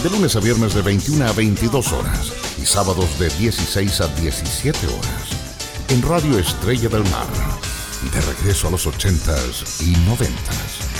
De lunes a viernes de 21 a 22 horas y sábados de 16 a 17 horas. En Radio Estrella del Mar. De regreso a los 80s y 90s.